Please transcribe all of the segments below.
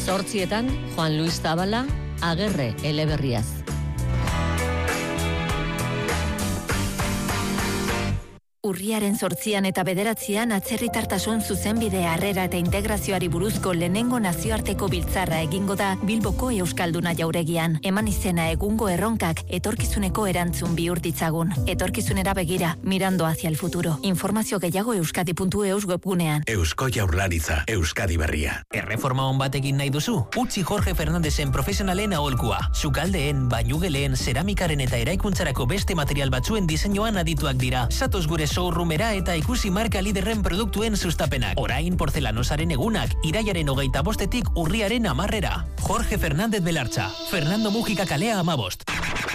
8:00 Juan Luis Zabala, Agerre eleberriaz. Urriaren 8 eta 9 atzerritartasun zuzenbide harrera eta integrazioari buruzko lehenengo nazioarteko biltzarra egingo da Bilboko Euskalduna jauregian. Eman izena egungo erronkak etorkizuneko erantzun bihur ditzagun. Etorkizunera begira, mirando hacia el futuro. Informazio gehiago euskadi.eus webgunean. Eusko Jaurlaritza, Euskadi berria. Erreforma on batekin nahi duzu? Utzi Jorge Fernandezen profesionalen aholkua. Sukaldeen, bainugeleen, zeramikaren eta eraikuntzarako beste material batzuen diseinuan adituak dira. Satoz gure showroomera eta ikusi marka liderren produktuen sustapenak. Orain portelanosaren egunak, iraiaren 25 urriaren 10. Jorge Fernández Belartza, Fernando Mújica kalea 15.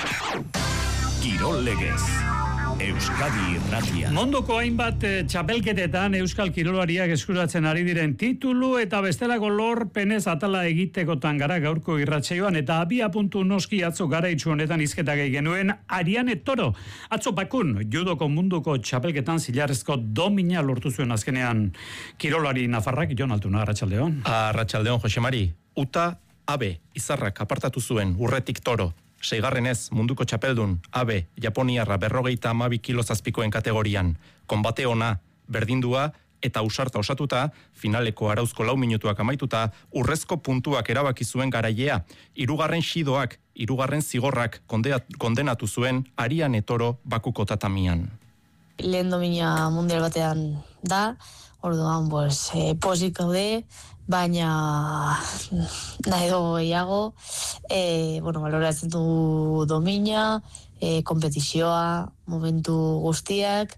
Kirol legez. Euskadi irratia. Mondoko hainbat txapelketetan euskal kirolariak eskuratzen ari diren titulu eta bestelako lorpenez atala egitekotan gara gaurko irratsaioan eta abia puntu noski atzo garaitsu honetan hizketa gehi genuen Ariane Toro. Atzo bakun judoko munduko txapelketan zilarrezko domina lortu zuen azkenean kirolari nafarrak. Jon Altuna, arratsaldeon. Arratsaldeon, Jose Mari. Uta Abe Izarrak apartatu zuen urretik Toro. 6. munduko txapeldun, Abe, Japoniarra 52 kilo zazpikoen kategorian. Konbate ona, berdindua eta usarta osatuta, finaleko arauzko 4 minutuak amaituta, urrezko puntuak erabaki zuen garaiea. 3. xidoak, 3. zigorrak kondenatu zuen Ariane Toro Bakuko tatamian. Lehen domina mundial batean da, orduan, pozik gaude, baina nahi dugu gehiago, baloratzen du domina, kompetizioa, momentu guztiak,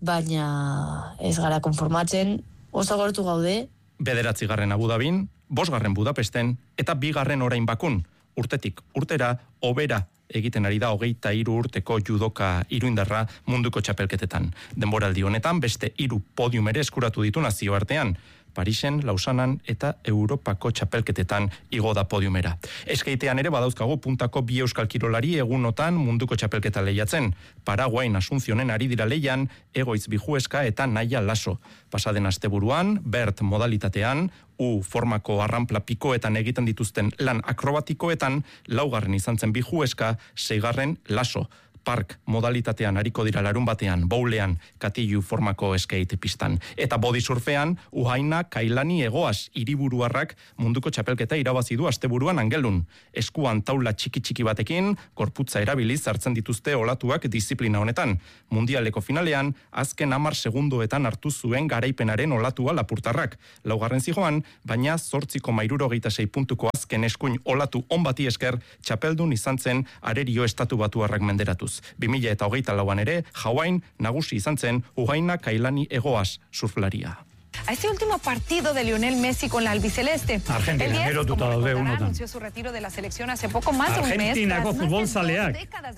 baina ez gara konformatzen, oso gortu gaude. 9. Abu Dhabin, 5. Budapesten, eta 2. orain Bakun. Urtetik urtera, hobera egiten ari da 23 urteko judoka iruindarra munduko txapelketetan. Denboraldi honetan beste 3 podium ere eskuratu ditu nazioartean. Parisen, Lausanan eta Europako txapelketetan igo da podiumera. Eskeitean ere badauzkago puntako 2 euskal kirolari egunotan munduko txapelketa lehiatzen. Paraguain Asunzionen ari dira lehian Egoitz Bijueska eta Naia Laso. Pasaden asteburuan, Bert modalitatean, U formako arranpla pikoetan egiten dituzten lan akrobatikoetan, 4. izan zen Bijueska, 6. Laso. Park modalitatean ariko dira larun batean, boulean, katilu formako skate pistan. Eta body surfean, Uhaina Kailani Egoaz hiriburuarrak munduko txapelketa irabazi du asteburuan Angelun. Eskuan taula txiki batekin, gorputza erabiliz hartzen dituzte olatuak disiplina honetan. Mundialeko finalean, azken 10 segundoetan hartu zuen garaipenaren olatua lapurtarrak. 4. zijoan, baina 8,66 puntuko azken eskuin olatu on bati esker, txapeldun izan zen Arerio Estatu Batuarrak menderatuz. 2024an ere, Hawain nagusi izan zen Uhaina Kailani Egoaz surflaria. A este último partido de Lionel Messi con la albiceleste. Argentina, erotuta daude unotan. Anunció su retiro de la selección hace poco más de un mes. Argentinako futbolzaleak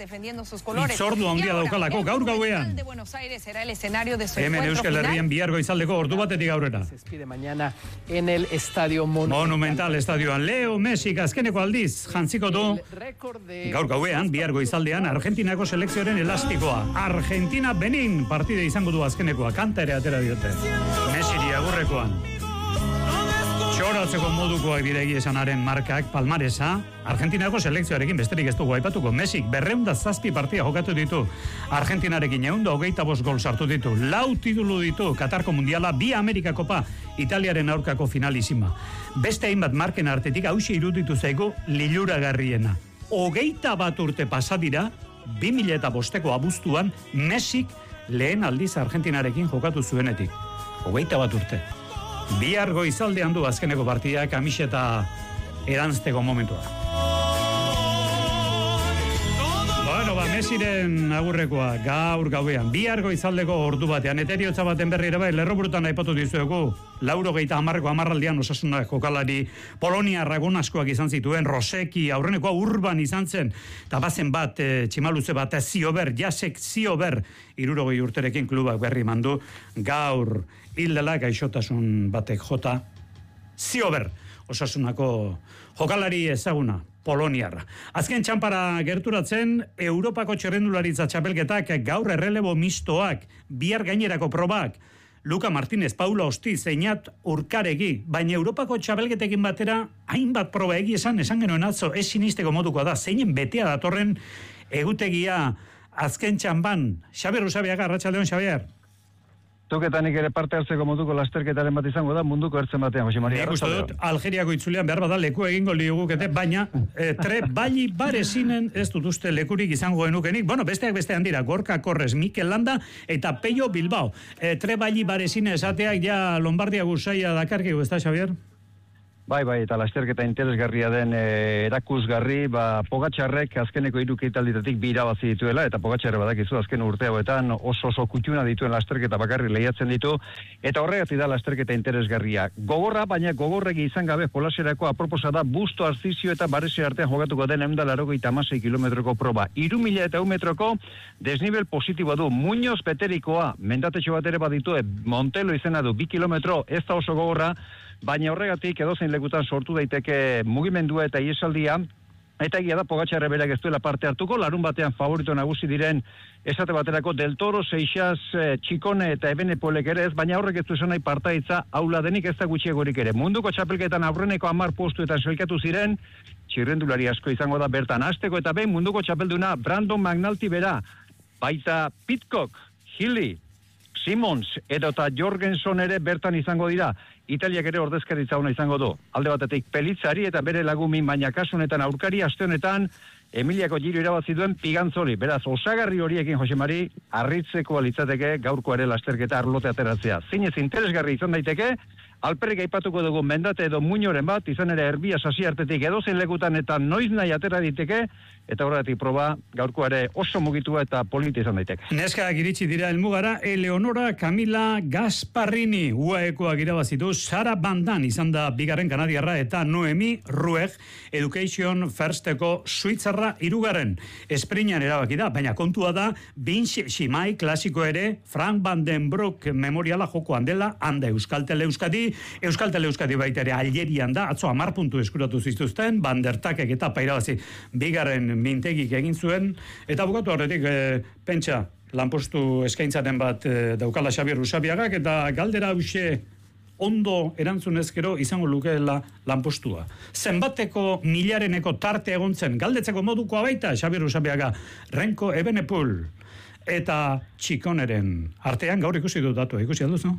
itzordu handia daukalako gaur gauean. Hemen Euskal Herrian bihar goizaldeko ordu batetik aurrera. Se despide mañana en el Estadio Monumental estadioan. Leo Messi azkeneko aldiz jantziko du gaur gauean bihar goizaldean Argentinako selekzioaren elastikoa. Argentina Benin partide izango du azkenekoa. Kanta ere atera diote. Messi agurrekoan. Txoratzeko modukoak dira egia esanaren markak, palmaresa, Argentinako selekzioarekin besterik ez dugu aipatuko. Mesik 207 partida jokatu ditu. Argentinarekin 125 gol sartu ditu. 4 titulu ditu. Katarko mundiala, 2 Amerika Kopa, Italiaren aurkako finalisima. Beste hainbat marken artetik hauxe iruditu zaigu liluragarriena. 21 urte pasadira, 2005ko abuztuan, Mesik lehen aldiz Argentinarekin jokatu zuenetik. 21 urte. Bihar goizaldean du azkeneko partida kamiseta eranzteko momentua. Messiren agurrekoa gaur gauean. Bihar goizaldeko ordu batean. Eteriotza baten berri ere bai, lerroburutan aipatu dizuegu. 80ko hamarraldian Osasunak jokalari Polonia ragun askoak izan zituen, Roseki, aurrenekoa Urban izan zen, eta bazen bat, tximaluze bat, Ziober, Jasek Ziober, 60 urterekin klubak berri mandu, gaur hildela gaixotasun batek jota, Ziober, Osasunako jokalari ezaguna, Poloniarra. Azken txanpara gerturatzen, Europako txerrendularitza txapelketak gaur errelebo mistoak, bihar gainerako probak, Luka Martínez, Paula Osti, Zeinat Urkaregi, baina Europako txapelketekin batera hainbat proba esan genuen atzo, ez sinisteko modukoa da, zeinen betea datorren egutegia azken txanban. Xabier Usabiaga, arratsaldeon, Xabier. Zuketanik ere parte hartzeko moduko lasterketaren bat izango da munduko ertzen batean, Jose Maria. Nik uste dut, Algeriako itzulean behar bada leku egingo ligukete, baina Bali Barezinen ez dut uste lekurik izango genukenik. Bueno, besteak bestean dira, Gorka Korres, Mikel Landa eta Peio Bilbao. Bali Barezinen esateak ja Lombardia gusaia dakarkigu, ez da, Xabier? Bai, eta lasterketa interesgarria den erakusgarri, Pogačarrek azkeneko 3 ekitalditatik 2 irabazi dituela, eta Pogačarrek badakizu azken urte hauetan oso kutxuna dituen lasterketa bakarri lehiatzen ditu, eta horregatik da lasterketa interesgarria. Gogorra, baina gogorregi izan gabe jolaserako aproposa da Busto Arzizio eta Barese artean jogatuko den 186 kilometroko proba. 3.100 metroko desnivel positiboa du. Muñoz Beterikoa, mendatetxo bat ere baditu, Montelo izena du 2 kilometro, ez da oso gogorra, baina horregatik edozein lekutan sortu daiteke mugimendua eta iesaldia, eta egia da Pogačarrek berak ez duela parte hartuko, larun batean favorito nagusi diren esate baterako Del Toro, Seixas, Txikone eta Ebenepolek ere ez, baina horrek ez du esan nahi partaitza aula denik ez da gutxiegorik ere. Munduko txapelketan aurreneko 10 postuetan sailkatu ziren, txirrendulari asko izango da bertan. Hasteko eta behin munduko txapelduna Brandon McNulty bera, baita Pitcock, Healy, Simons edota Jorgensen ere bertan izango dira. Italiak ere ordezkaritza ona izango du. Alde batetik Pelitzari eta bere lagumin, baina kasunetan aurkari aste honetan Emiliako Giro irabazi duen Pigantzoli. Beraz, osagarri horiekin, Jose Mari, harritzeko litzateke gaurko ere lasterketa arlote ateratzea. Zinez interesgarri izan daiteke, alperrik aipatuko dugu Mendate edo Muñoren bat, izan ere Erbia sasi artetik edozein lekutan eta noiz nahi atera diteke, eta horregatik proba gaurko ere oso mugitua eta polita izan daiteke. Neskak iritsi dira helmugara, Eleonora Camila Gasparrini, UAEkoak irabazitu, Sara Bandan izan da bigarren kanadiarra eta Noemi Rueg, Education Firsteko Suitzarra 3. Esprinan erabaki da, baina kontua da, Vinci Ximai klasiko ere, Frank Van den Broek memoriala jokoan dela, handa Euskaltel Euskadi baita ere Algerian da, atzo 10 puntu eskuratu zituzten, Van der Takek eta pairabazi bigarren mintegik egin zuen, eta bukatu horretik pentsa lanpostu eskaintzaren bat daukala Xabier Usabiagak, eta galdera hauxe ondo erantzunezkero izango lukeela lanpostua. Zenbateko milareneko tarte egontzen galdetzeko modukoa baita Xabier Usabiaga, Renko Ebenepul eta Txikoneren artean gaur ikusi dut datu, ikusi alduzu?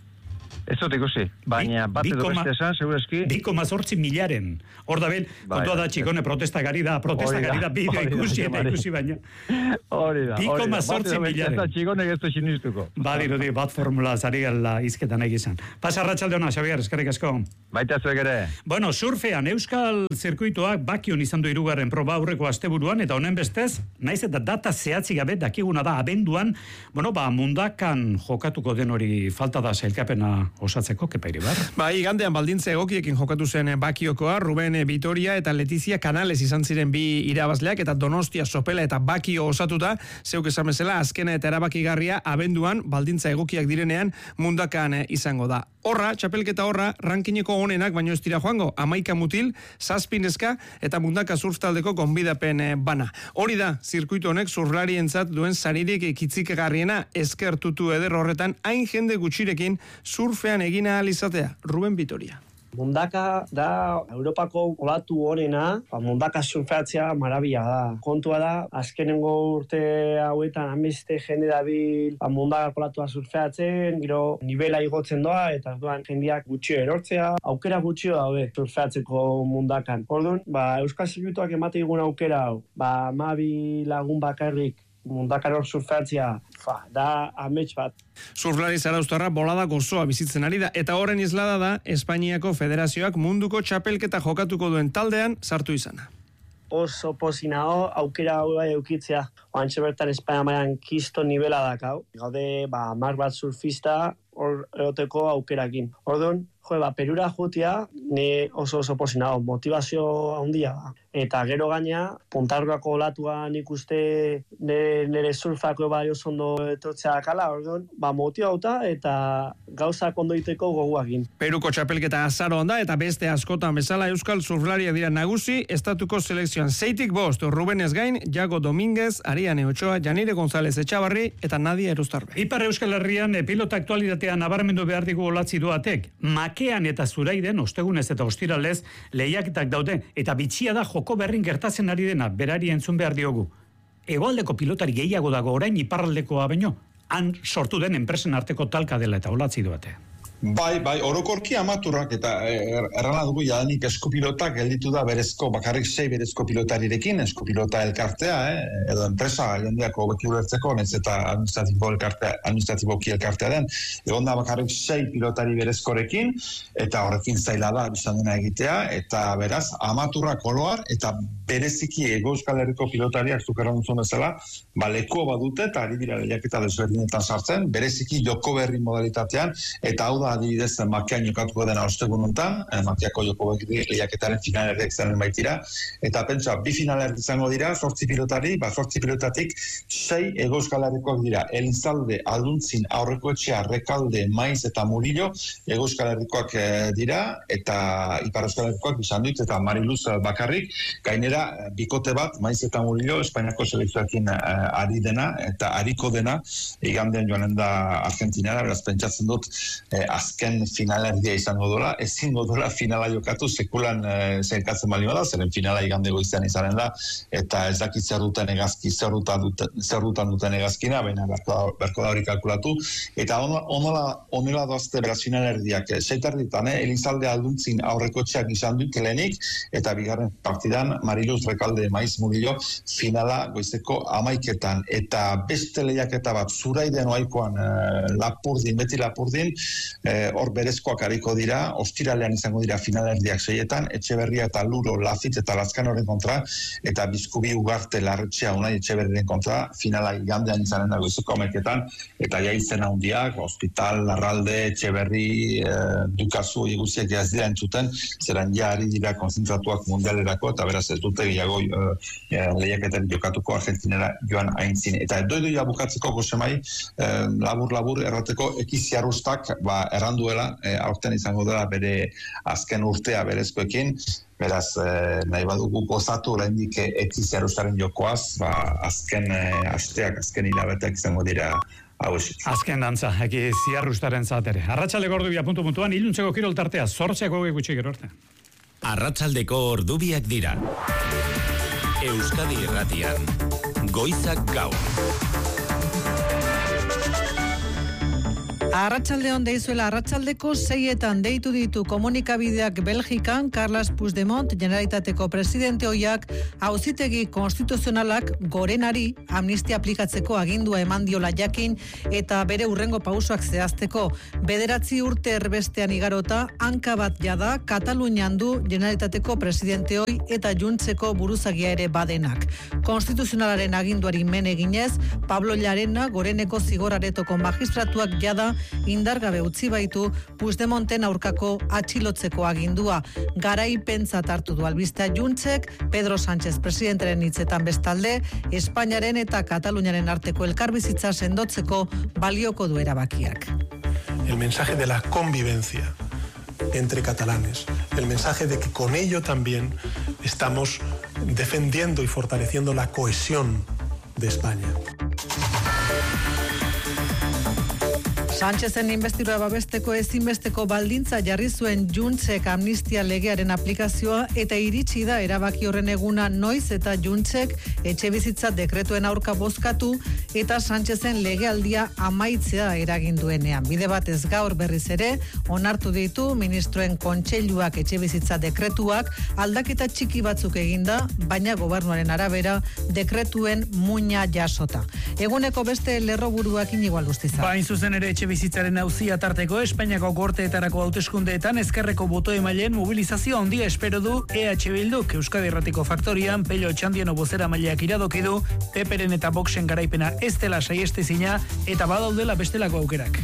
Ez dut ikusi, baina bat edo beste esan, segureski... 2,8 milaren. Hor da ben, kontua da Txikone protestakari da bideo ikusi eta ikusi baina. Hori da. 2,8 milaren. Eta Txikonek ez du sinistuko. Badirudi, bat formula zari gala izketan egizan. Pasa arratsaldeona, Xabier, eskerrik asko. Baita zuek ere. Bueno, surfean, Euskal Zirkuitoak Bakion izan du 3. proba aurreko asteburuan, eta honen bestez, naiz eta data zehatzik gabe dakiguna da abenduan, mundakan jokatuko den hori falta da sailkapena osatzeko, kepairi bar? Igandean baldintza egokiekin jokatu zen Bakiokoa, Ruben Vitoria eta Letizia Canales izan ziren 2 irabazleak, eta Donostia, Sopela eta Bakio osatuta, zeuk esan bezala, azkena eta erabakigarria abenduan baldintza egokiak direnean mundakan izango da. Horra, txapelketa horra, rankineko honenak baino ez dira joango, 11 mutil, 7 neska eta mundaka surf taldeko gonbidapen bana. Hori da, zirkuito honek surflarientzat duen saririk kitzikegarriena, eskertutu eder horretan, hain jende gutxirekin surfean egina ahal izatea. Ruben Vitoria. Mundaka da Europako olatu honena, mundaka surfeatzea marabila da. Kontua da, azkenengo urte hauetan hainbeste jende dabil mundaka olatua surfeatzen, gero nivela igotzen doa, eta orduan jendeak gutxio erortzea, aukera gutxio daude surfeatzeko mundakan. Orduan, Euskal Zirkuitoak emate digun aukera hau, 12 lagun bakarrik mundakan hor surfeatzea, da amets bat. Surflari zarauztarra bolada gozoa bizitzen ari da, eta horren islada da Espainiako Federazioak munduko txapelketa jokatuko duen taldean sartu izana. Oso pozinao, aukera hau eukitzea. Oantxe bertan Espainia mailan kisto nivela dakau. Gaude, 10 bat surfista hor eroteko aukerakin. Orduan, Perura jutia, ni oso posinago, motivazio handia da. Eta gero gaina, Puntarroako olatua nik uste nire surfako bai oso ondo etortzea kala, orduan, motivauta eta gauzak ondoiteko goguakin. Peruko txapelketa azaroan da eta beste askotan bezala euskal surflariak dira nagusi, estatuko selekzioan 6-5, Rubenez gain, Iago Dominguez, Ariane Ochoa, Janire González Etxabarri eta Nadia Erustarbe. Ipar Euskal Herrian pilota aktualitatea nabarmendu behar digu olatzi duatek. Makean eta Zuraiden ostegunez eta ostiralez lehiaketak daude eta bitxia da joko berrin gertatzen ari dena berari entzun behar diogu. Hegoaldeko pilotari gehiago dago orain iparraldekoa baino, han sortu den enpresen arteko talka dela eta olatzi duate. Bai, orokorki amaturrak eta errana dugu jadanik eskupilotak gelditu da berezko, bakarrik 6 berezko pilotarirekin, eskupilota elkartea, edo enpresa jendeako beki ulertzeko, nez eta administratiboki elkartea den, egon da bakarrik 6 pilotari berezkorekin, eta horrekin zaila da bizan dena egitea, eta beraz, amaturrak oloar, eta bereziki Hego Euskal Herriko pilotariak zukeran duzun bezala, leko badute, eta ari dira lehiaketa desberdinetan sartzen, bereziki joko berri modalitatean, eta hau da adibidez Makean jokatuko dena ostegun honetan, Makeako joko lehiaketaren finalerdiak zenen baitira, eta pentsa, 2 finalerdi izango dira, 8 pilotari, 8 pilotatik 6 Hego Euskal Herrikoak dira, Elizalde, Alduntzin, Aurrekoetxea, Rekalde, Maiz eta Murillo, Hego Euskal Herrikoak dira, eta Ipar Euskal Herrikoak izan dit, eta Mariluz bakarrik, gainera, bikote bat, Maiz eta Murillo, Espainiako selekzioekin ari dena, eta ariko dena, igandean joanen da Argentinara, beraz pentsatzen dut, azken finalerdia izango dola, ezingo dola finala jokatu sekulan zerkatzen bali bada, zeren finala igande goizean izanen da, eta ez dakit zer duten egazki, zer dutan duten egazkina, baina berko da hori kalkulatu, eta onela doazte beraz finalerdiak, seitarditan, Elizalde Alduntzin Aurrekoetxeak izan dut lehenik, eta bigarren partidan Mariluz Rekalde Maiz Murillo finala goizeko 11etan, eta beste lehiaketa bat Zuraiden oaikoan beti lapurdin, hor berezkoak hariko dira, ostiralean izango dira finalerdiak 6etan, Etxeberria eta Luro, Lafit eta Lazkanoren kontra, eta Bizkubi Ugarte Larretxea Unai Etxeberriren kontra, finala igandean izanen da goizeko 11etan, eta jaizena handiak, Hospital, Larralde, Etxeberri, Dukazu, iguziek ez dira entzuten, zeran ja ari dira konzentratuak mundialerako, eta beraz ez dute gehiago lehiaketen jokatuko Argentinera joan aintzin. Eta doidoia bukatzeko Josemai, labur errateko ekiziarustak, erranduela, aurten izango dela bere azken urtea berezkoekin, beraz, nahi badugu gozatu oraindik ekiziarustaren jokoaz, azken asteak, azken hilabeteak izango dira hauesik. Azken dantza, ekiziarustaren zatere. Arratsaldeko ordubia puntuan, iluntzeko kirol tartea, 8 gutxi gero arte. Arratsaldeko ordubiak dira. Euskadi Irratian, Goizak Gaur. Arratsaldeon deizuela, arratsaldeko 6etan deitu ditu komunikabideak Belgikan Carles Puigdemont, Generalitateko presidente ohiak, auzitegi konstituzionalak gorenari amnistia aplikatzeko agindua eman diola jakin eta bere hurrengo pausoak zehazteko. 9 urte erbestean igarota, hanka bat jada Katalunian du Generalitateko presidente ohi eta Juntzeko buruzagia ere badenak. Konstituzionalaren aginduari men eginez, Pablo Llarena goreneko zigoraretoko magistratuak jada indargabe utzi baitu Puigdemonten aurkako atxilotzeko agindua. Garaipentzat hartu du albistea Juntzek, Pedro Sánchez presidenteren hitzetan bestalde, Espainiaren eta Kataluniaren arteko elkarbizitza sendotzeko balioko du erabakiak. El mensaje de la convivencia entre catalanes, el mensaje de que con ello también estamos defendiendo y fortaleciendo la cohesión de España. Sánchezen investidura babesteko ezinbesteko baldintza jarri zuen Juntzek amnistia legearen aplikazioa eta iritsi da erabaki horren eguna noiz eta Juntzek etxebizitza dekretuen aurka bozkatu eta Sánchezen legealdia amaitzea eraginduenean. Bide batez gaur berriz ere onartu ditu ministroen kontseiluak etxebizitza dekretuak aldaketa txiki batzuk eginda, baina gobernuaren arabera dekretuen muina jasota. Eguneko beste lerroburuak Inigo Alustiza. Bain zuzen ere etxebizitzaren auzia tarteko Espainiako gorteetarako hauteskundeetan ezkerreko boto emaileen mobilizazio handia espero du EH Bilduk. Euskadi Irratiko Faktorian Pello Etxandiano bozeramaileak iradoki du Peperen eta Voxen garaipena ez dela saiestezina eta badaudela bestelako aukerak.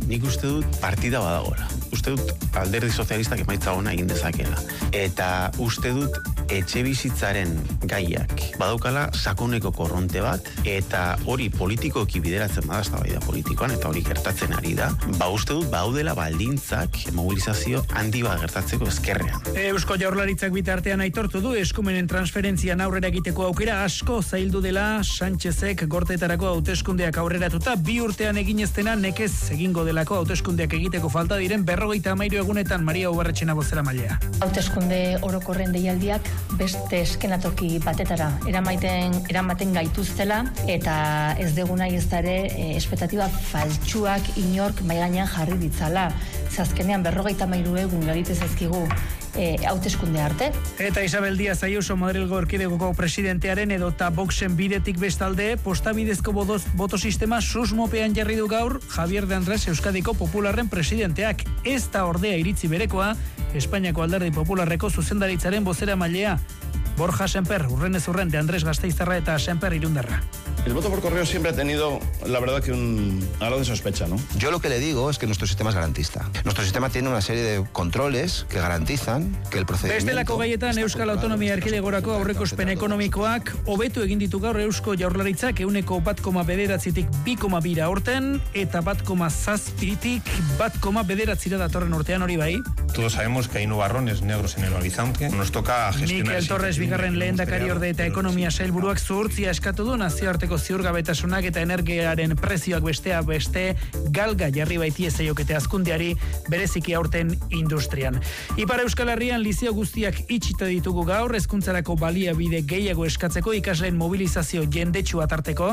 nik uste dut partida badagoela. Uste dut alderdi sozialistak emaitza ona egin dezakela. Eta uste dut etxe bizitzaren gaiak badaukala sakoneko korronte bat, eta hori politikoki bideratzen bada eztabaida politikoan, eta hori gertatzen ari da, uste dut baudela baldintzak mobilizazio handi bat gertatzeko ezkerrean. Eusko Jaurlaritzak bitartean aitortu du eskumenen transferentzian aurrera egiteko aukera asko zaildu dela. Sánchezek gorteetarako hauteskundeak aurreratuta 2 urtean egin ez dena nekez egingo delako hauteskundeak egiteko falta diren 53 egunetan. Maria Ubarretxena bozeramailea. Hauteskunde orokorren deialdiak beste eskenatoki batetara eramaten gaituztela, eta ez dugu nahi ez dare espektatiba faltsuak inork mai gainean jarri ditzala. Azkenean 53 egun garitez ezkigu hauteskunde arte. Eta Isabel Díaz Ayuso Madrilgo Erkidegoko presidentearen edota Voxen bidetik bestalde postabidezko boto sistema susmopean jarri du gaur Javier de Andrés Euskadiko Popularren presidenteak. Ez da ordea iritzi berekoa Espainiako Alderdi Popularreko zuzendaritzaren bozeramailea Borja Semper, urrenez urren de Andrés Gasteiztarra eta Semper Irundarra. El voto por correo siempre ha tenido, la verdad, que un halo de sospecha, ¿no? Yo lo que le digo es que nuestro sistema es garantista. Nuestro sistema tiene una serie de controles que garantizan que el procedimiento... Bestelako gaietan Euskal Autonomia Erkidegorako aurreikospen ekonomikoak hobetu egin ditu gaur Eusko Jaurlaritzak 1,9tik 2,2 aurten eta 1,7tik 1,9 datorren urtean, hori bai. Todos sabemos que hay nubarrones negros en el horizonte. Nos toca gestionar... Mikel Torres bigarren lehendakari orde eta ekonomia sailburuak zuhurtzia eskatu du nazioarteko ziurgabetasunak eta energiaren prezioak besteak beste galga jarri baitie zaiokete hazkundeari bereziki aurten industrian. Ipar Euskal Herrian lizeo guztiak itxita ditugu gaur, hezkuntzarako baliabide gehiago eskatzeko ikasleen mobilizazio jendetsua tarteko.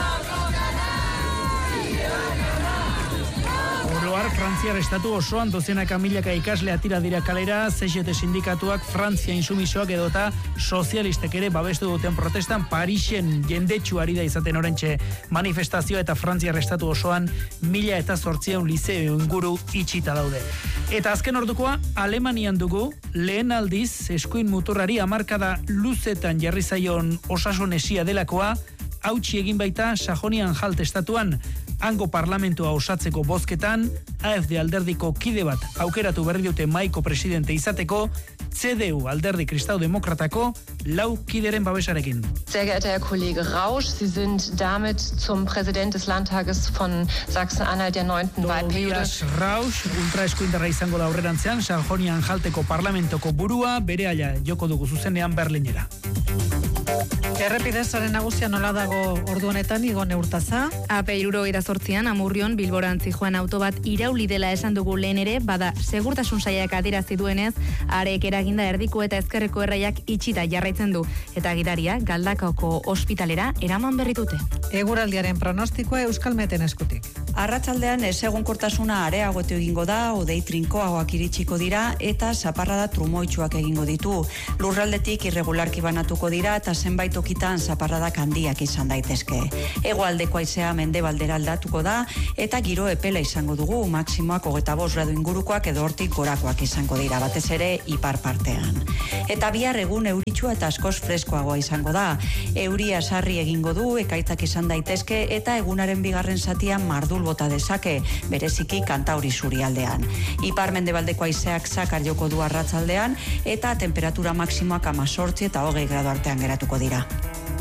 Frantziar estatu osoan dozenaka milaka ikasle atira dira kalera, CGT sindikatuak, Frantzia insumisoak edota sozialistek ere babestu duten protestan Parisen jendetsuari da izaten orentxe manifestazioa, eta Frantziar estatu osoan 1.800 liceo inguru itxita daude. Eta azken ordukoa Alemanian dugu, lehen aldiz eskuin muturrari hamarkada luzetan jarri zaion osasun esia delakoa, hautsi egin baita Sajonian-Anhalt estatuan. Hango parlamentua osatzeko bozketan, AfD alderdiko kide bat aukeratu berri dute mahaiko presidente izateko, CDU alderdi kristau-demokratako 4 kideren babesarekin. Sehr geehrter Herr Kollege Rausch, Sie sind damit zum Präsident des Landtages von Sachsen-Anhalt der 9. Wahlperiode. Rausch, ultraeskuindarra izango da aurrerantzean, Sajonian-Anhalteko parlamentoko burua, berehala joko dugu zuzenean Berlinera. Errepidezaren nagusia nola dago ordu honetan, Igone Urtaza? AP78an Amurrion Bilborantzi joan auto bat irauli dela esan dugu lehen ere, bada segurtasun sailak adierazi duenez, arek eraginda erdiko eta ezkerreko erraiak itxita jarraitzen du, eta gidaria Galdakaoko ospitalera eraman berritute. Eguraldiaren pronostikoa Euskalmeten eskutik. Arratsaldean ezegonkortasuna areagotu egingo da, hodei trinkoagoak iritsiko dira eta zaparrada trumoitsuak egingo ditu. Lurraldetik irregularki banatuko dira eta zenbait tokitan zaparradak handiak izan daitezke. Hegoaldeko haizea mendebaldera aldatuko da eta giro epela izango dugu, maksimoak 25 gradu ingurukoak edo hortik gorakoak izango dira, batez ere ipar partean. Eta bihar egun euritsua eta askoz freskoagoa izango da. Euria sarri egingo du, ekaitzak izan daitezke eta egunaren bigarren zatian mardul bota dezake, bereziki Kantauri surialdean. Ipar mendebaldeko haizeak zakar joko du arratsaldean eta temperatura maksimoak 18 eta 20 gradu artean geratuko dira.